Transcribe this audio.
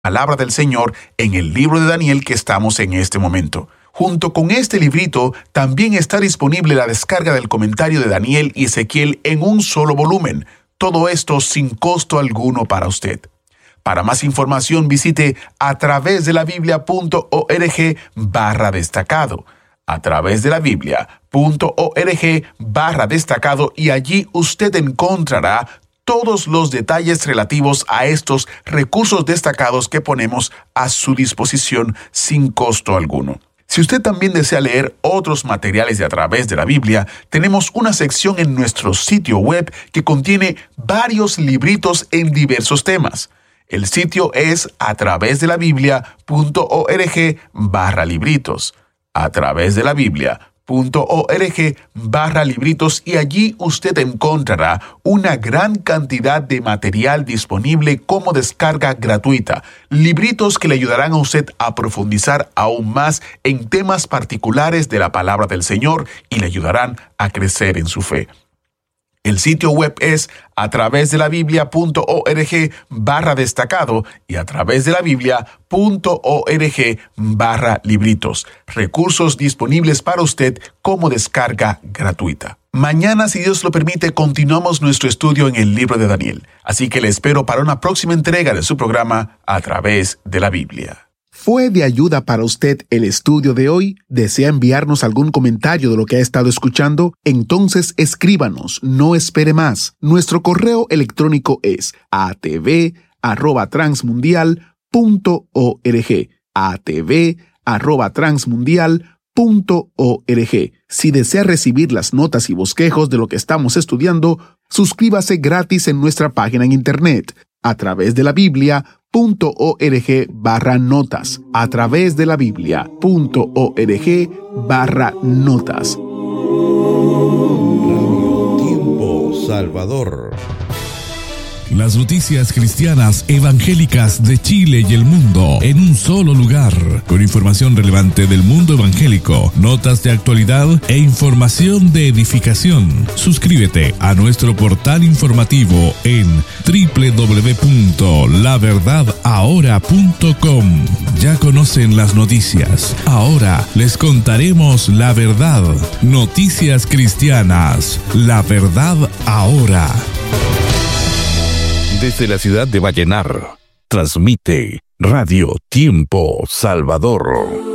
palabra del Señor en el libro de Daniel que estamos en este momento. Junto con este librito, también está disponible la descarga del comentario de Daniel y Ezequiel en un solo volumen. Todo esto sin costo alguno para usted. Para más información, visite atravesdelabiblia.org/destacado. atravesdelabiblia.org/destacado, y allí usted encontrará todos los detalles relativos a estos recursos destacados que ponemos a su disposición sin costo alguno. Si usted también desea leer otros materiales de A Través de la Biblia, tenemos una sección en nuestro sitio web que contiene varios libritos en diversos temas. El sitio es atravesdelabiblia.org/libritos. atravesdelabiblia.org/libritos, y allí usted encontrará una gran cantidad de material disponible como descarga gratuita, libritos que le ayudarán a usted a profundizar aún más en temas particulares de la palabra del Señor y le ayudarán a crecer en su fe. El sitio web es atravesdelabiblia.org/destacado y atravesdelabiblia.org/libritos. Recursos disponibles para usted como descarga gratuita. Mañana, si Dios lo permite, continuamos nuestro estudio en el libro de Daniel. Así que le espero para una próxima entrega de su programa A Través de la Biblia. ¿Fue de ayuda para usted el estudio de hoy? ¿Desea enviarnos algún comentario de lo que ha estado escuchando? Entonces escríbanos, no espere más. Nuestro correo electrónico es atv@transmundial.org. atv@transmundial.org. Si desea recibir las notas y bosquejos de lo que estamos estudiando, suscríbase gratis en nuestra página en internet, atravesdelabiblia.org/notas. atravesdelabiblia.org/notas. Radio Tiempo Salvador. Las noticias cristianas evangélicas de Chile y el mundo en un solo lugar, con información relevante del mundo evangélico, notas de actualidad e información de edificación. Suscríbete a nuestro portal informativo en www.laverdadahora.com. Ya conocen las noticias. Ahora les contaremos la verdad. Noticias cristianas. La verdad ahora. Desde la ciudad de Vallenar, transmite Radio Tiempo Salvador.